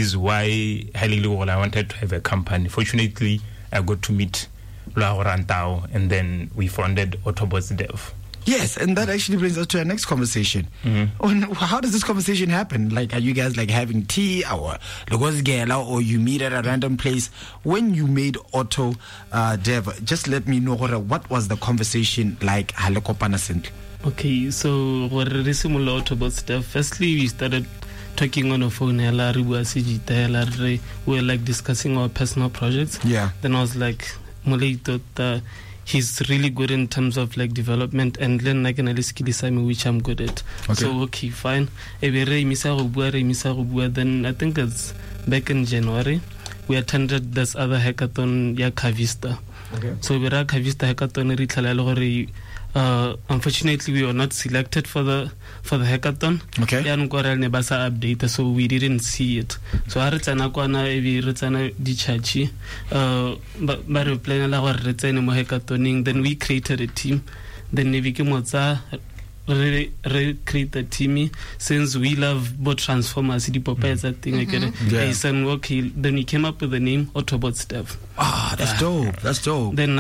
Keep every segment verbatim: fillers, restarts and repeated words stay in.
is why I wanted to have a company. Fortunately, I got to meet Laura Rantau, and then we founded Autobots Dev. Yes, and that actually brings us to our next conversation. Mm-hmm. How does this conversation happen? Like, are you guys like having tea, or or you meet at a random place? When you made Auto uh, Dev, just let me know what was the conversation like. Okay, so what is Autobots Dev? Firstly, we started talking on the phone. We were like discussing our personal projects. Yeah. Then I was like, Mulei thought uh, he's really good in terms of like development and learn like an skill which I'm good at. Okay. So okay, fine. Then I think it's back in January we attended this other hackathon ya Kavista. Okay. So we were Kavista hackathon. Uh, unfortunately, we were not selected for the for the hackathon. Okay. Update, so we didn't see it. So I retana kwana evi retana dichachi. Uh, but but we plan la retana mo hackathoning. Then we created a team. Then we became what's Re, re create a team since we love both Transformers, the Popeyes, that thing. Mm-hmm. Yeah. And okay, then we came up with the name Autobots Dev. Ah, that's dope. That's dope. Then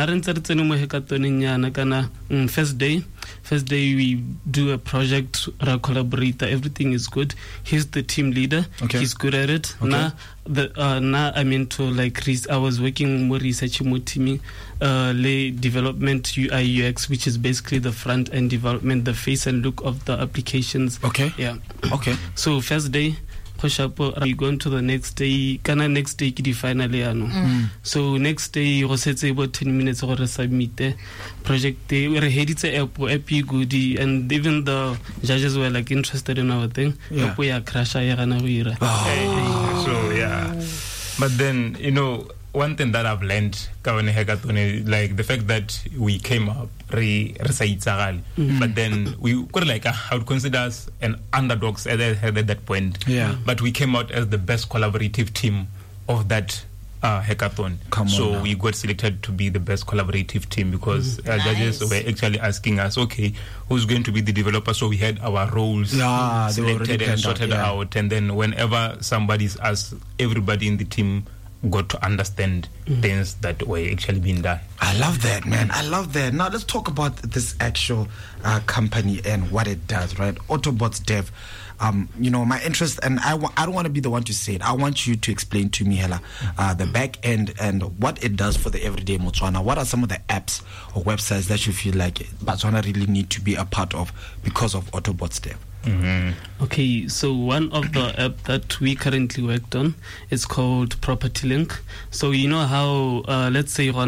mm, first day, first day we do a project, a collaborator. Everything is good. He's the team leader. Okay. He's good at it. Okay. Now, the uh, now I'm into like I was working more researching more teaming, uh, lay development U I U X, which is basically the front end development, the face and look of the applications. Okay. Yeah. Okay. So first day, push up. You go into the next day. Kana next day kidi finally ano. Mm. So next day you set about ten minutes or submit the project. They were headed to app app goodie, and even the judges were like interested in our thing. Yeah. Oh. So yeah, but then you know one thing that I've learned, like the fact that we came up, re, re mm-hmm. but then we could like I would consider us an underdogs at, at that point. Yeah. But we came out as the best collaborative team of that uh, hackathon. Come so on we got selected to be the best collaborative team because mm-hmm. uh, judges nice. were actually asking us, okay, who's going to be the developer? So we had our roles yeah, selected and sorted out, yeah. out, and then whenever somebody's asked, everybody in the team got to understand mm. things that were actually being done. I love that, man. I love that. Now let's talk about this actual uh, company and what it does, right? Autobots Dev. Um, you know, my interest, and I, w- I don't want to be the one to say it. I want you to explain to me, Hela, uh, the back end and what it does for the everyday Botswana. What are some of the apps or websites that you feel like Botswana really need to be a part of because of Autobots Dev? Mm-hmm. Okay, so one of the app that we currently worked on is called Property Link. So you know how, uh, let's say, you know,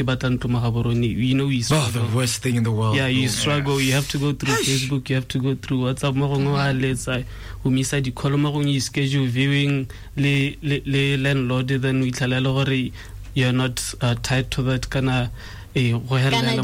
we struggle. Oh, the worst thing in the world. Yeah, you struggle. You have to go through Facebook. You have to go through WhatsApp. Let's say, we decide you call you schedule viewing le le landlord. Then we tell you you're not uh, tied to that kind of. Eh, Kana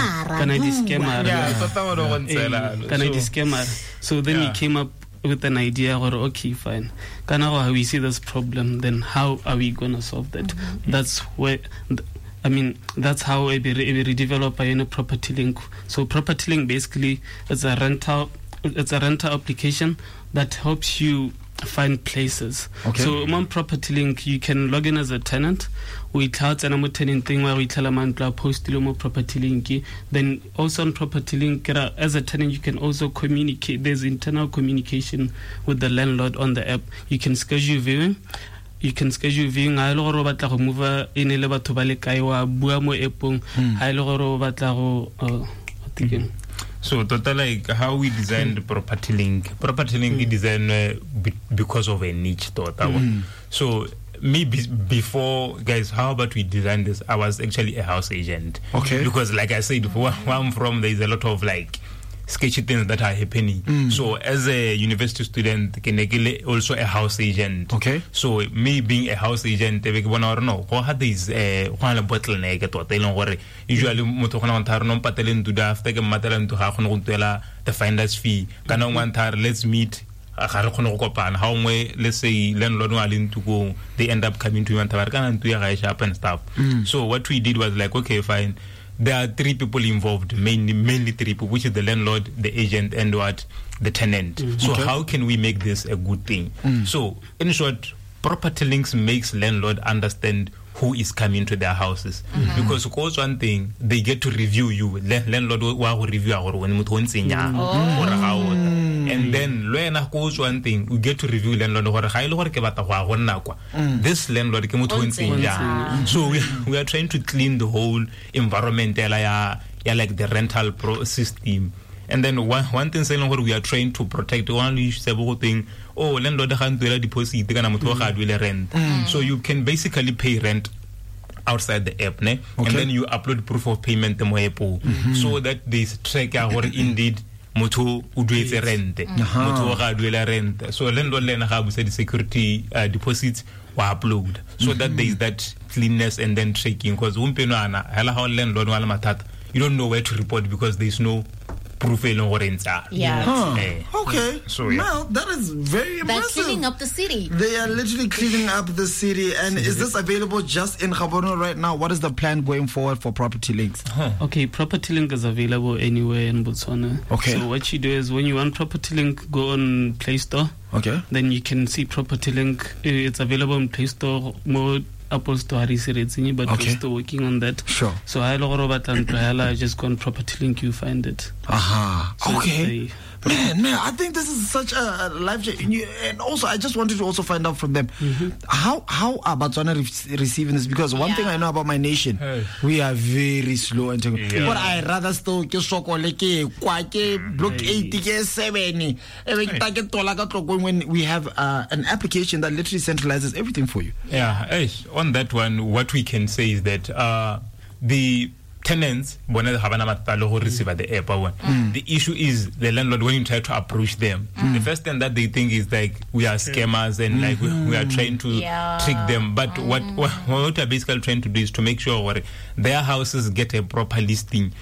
discemara. So then yeah. we came up with an idea, or okay, fine. Kana how we see this problem, then how are we gonna solve that? Mm-hmm. That's where, I mean, that's how a developer in a Property Link. So Property Link basically is a rental, it's a rental application that helps you find places. Okay. So on Property Link, you can log in as a tenant. We tell a tenant thing where we tell a man to post more Property Link. Then also on Property Link, as a tenant, you can also communicate. There's internal communication with the landlord on the app. You can schedule viewing. You can schedule viewing. I lo go batla go move in le batho ba le kae wa bua mo appong. I lo go batla go uh thinking. So, total, like how we designed mm. Property Link. Property Link we mm. designed uh, be- because of a niche thought. Mm. So, me be- before, guys, how about we design this? I was actually a house agent. Okay. Because, like I said, where I'm from, there is a lot of like sketchy things that are happening. Mm. So, as a university student, also a house agent. Okay. So, me being a house agent, I don't know. What is a bottleneck? Usually, moto kana wantar non patelen to da after matalan to ha kono kuntela the finder's fee. Kana wantar let's meet. How way let's say landlord willing to go, they end up coming to you and and stuff. Mm. So what we did was like, okay, fine. There are three people involved, mainly mainly three people, which is the landlord, the agent, and what the tenant. Mm. So okay. how can we make this a good thing? Mm. So in short, property links makes landlord understand who is coming to their houses. Mm-hmm. Because of course one thing, they get to review you. Landlord will review our when oh. And then Luena goes one thing, we get to review landlord or mm. this landlord mm. So we, we are trying to clean the whole environment yeah, like the rental pro system. And then one one thing saying what we are trying to protect one thing, oh landlord can't do a deposit, they can rent. Mm. So you can basically pay rent outside the app, ne? Okay. And then you upload proof of payment to Moepo mm-hmm. so that they track or indeed moto udwetse rent moto ga duela rent. So landlord lena ga busa the security uh, deposits wa upload so mm-hmm. that there is that cleanness and then tracking, because umpeno ana hala how landlord wala matata, you don't know where to report because there is no proof in rent. Yeah. Huh. Uh, okay. So yeah. Well, that is very They're impressive. cleaning up the city. They are literally cleaning up the city. And is this available just in Gaborone right now? What is the plan going forward for Property Links? Huh. Okay, Property Link is available anywhere in Botswana. Okay. So what you do is when you want Property Link, go on Play Store. Okay. Then you can see Property Link. It's available in Play Store mode. Apple Store, but okay. we're still working on that. Sure. So I just go on Property Link, you find it. Aha. Uh-huh. So okay. Man, man, I think this is such a life change. And also, I just wanted to also find out from them mm-hmm. how how are Botswana re- receiving this? Because one yeah. thing I know about my nation, hey. we are very slow and yeah. but I rather still ke sokole ke kwa ke block eight ke seven when we have uh, an application that literally centralizes everything for you. Yeah, hey, on that one, what we can say is that uh, the tenants when they have an receive at the app one. Mm. The issue is the landlord when you try to approach them. Mm. The first thing that they think is like we are scammers and mm-hmm. like we, we are trying to yeah. trick them. But mm. what, what what we are basically trying to do is to make sure their houses get a proper listing.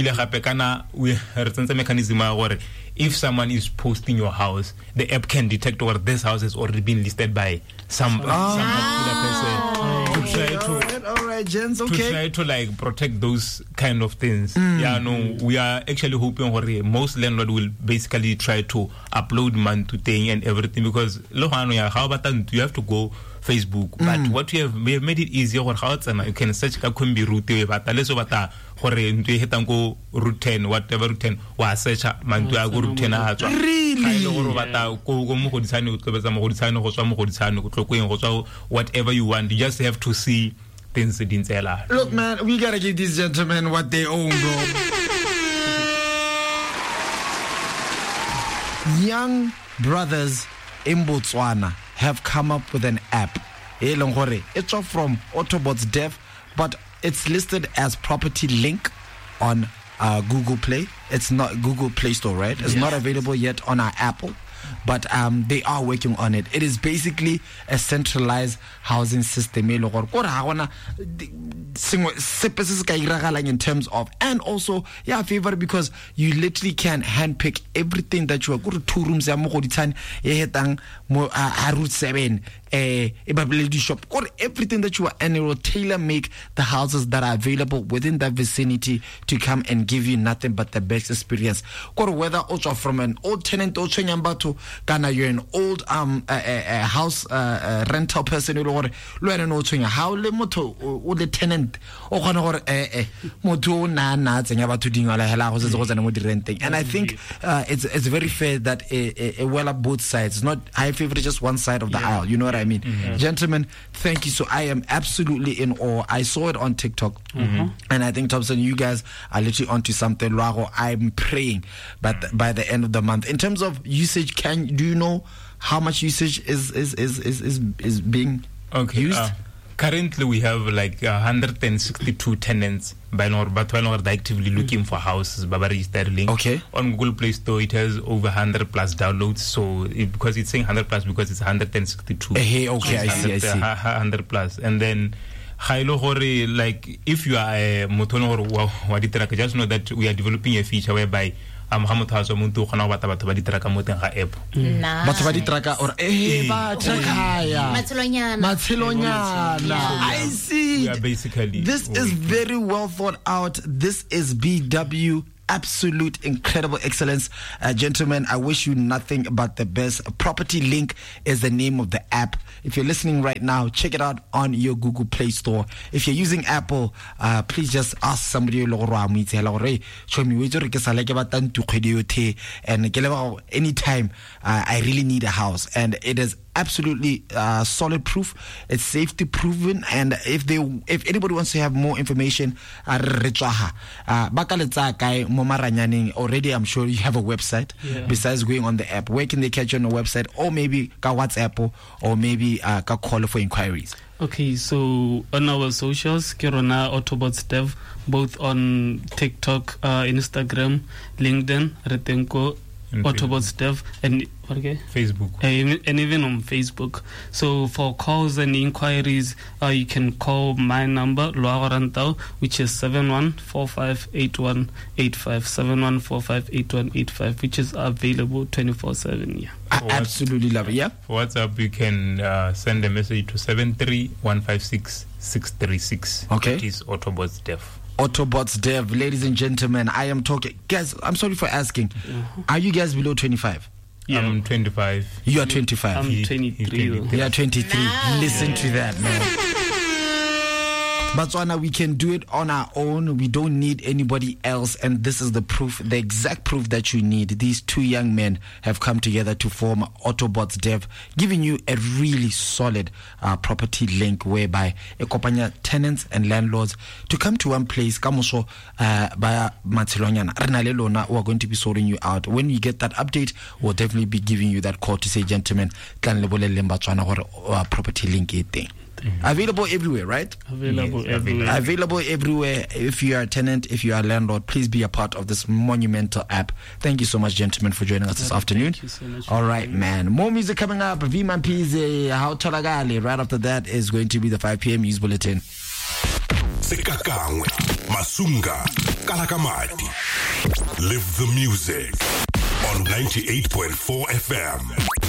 We mechanism if someone is posting your house, the app can detect where this house has already been listed by some, oh. some particular person. To try to, all right, all right, gents, okay. To try to like protect those kind of things. Mm. Yeah, no, we are actually hoping for most landlord will basically try to upload man to thing and everything, because how about that? You have to go Facebook, mm. but what we have, we have made it easier for how you can search ka kumbi route but let's over gore ntwe hetango route ten whatever route ten wa search man to go route ten a tswa really go bata go go mo go ditsane go tobetsa mo go ditsane go tswa mo go ditsane go tlokeng go tswa whatever you want. You just have to see things dintsela. Look man, we got to give these gentlemen what they own, bro. Young brothers in Botswana have come up with an app. It's off from Autobots Dev, but it's listed as Property Link on uh, Google Play. It's not Google Play Store, right? It's yes. not available yet on our Apple, but um, they are working on it. It is basically a centralized housing system in terms of, and also yeah, favor, because you literally can handpick everything that you are. Go to two rooms there, route seven, a shop, or everything that you are, and it will tailor make the houses that are available within that vicinity to come and give you nothing but the best experience. Or whether also from an old tenant or to Ghana, you're an old um uh, uh, house uh, uh, rental person, or how le moto or the tenant or or eh moto na na tsenya batho dingala hela go se go tsena mo di renting. And I think uh, it's it's very fair that a, a, a well up both sides, not I favor just one side of the yeah. aisle, you know what I mean? Mm-hmm. Gentlemen, thank you. So I am absolutely in awe. I saw it on TikTok, mm-hmm. and I think Thompson, you guys are literally onto something. Luago, I'm praying, but mm-hmm. by the end of the month, in terms of usage, can do you know how much usage is is is is is, is being okay, used? Uh, currently, we have like one hundred sixty-two tenants by now, but when we're actively looking for houses, Baba registered link. Okay. On Google Play Store, it has over one hundred plus downloads. So it, because it's saying one hundred plus because it's one hundred sixty-two. Hey, okay, I see, I see. one hundred plus, and then. Like if you are a motono or just know that we are developing a feature whereby um ha motho a tswa mo ntwe gona batla batho ba di traka mo teng ga app batho ba di traka or eh ba traka ya matselonyana matselonyana. I see. We are basically this is very well thought out. This is B W absolute incredible excellence. Uh, gentlemen, I wish you nothing but the best. Property Link is the name of the app. If you're listening right now, check it out on your Google Play Store. If you're using Apple, uh, please just ask somebody and anytime uh, I really need a house, and it is absolutely uh, solid proof. It's safety proven, and if they if anybody wants to have more information, uh, already I'm sure you have a website. Yeah. Besides going on the app, where can they catch you on the website, or maybe ka WhatsApp, or maybe uh, ka call for inquiries? Okay, so on our socials, Kirona Autobots Dev, both on TikTok, uh, Instagram, LinkedIn, Retenko, Autobots Dev, and okay, Facebook, uh, and even on Facebook. So for calls and inquiries, uh, you can call my number, Loago Rantau, which is seven one four five eight one eight five, seven one four five eight one eight five, which is available twenty-four seven. Yeah. I absolutely love it. Yeah. For WhatsApp, you can uh, send a message to seven three one five six six three six. Okay. It is Autobots Dev. Autobots Dev, ladies and gentlemen, I am talking. Guys, I'm sorry for asking. Uh-huh. Are you guys below twenty-five? Yeah. I'm twenty-five. You are twenty-five. I'm twenty-three. You are twenty-three. Listen to that, man. Botswana, we can do it on our own. We don't need anybody else, and this is the proof, the exact proof that you need. These two young men have come together to form Autobots Dev, giving you a really solid uh, property link whereby ekopanya tenants and landlords to come to one place. Kamoso by Matsilonyana, Renalelona, who are going to be sorting you out. When you get that update, we'll definitely be giving you that call to say, gentlemen, property link it thing. Mm-hmm. Available everywhere, right? Available Yes, everywhere. Available everywhere. If you are a tenant, if you are a landlord, please be a part of this monumental app. Thank you so much, gentlemen, for joining us this Thank afternoon. you so much. All right, man. More music coming up. V-Man P's How Tolagali. Right after that is going to be the five p.m. News Bulletin. Sekakangwe, Masunga, Kalakamati. Live the music on ninety-eight point four F M.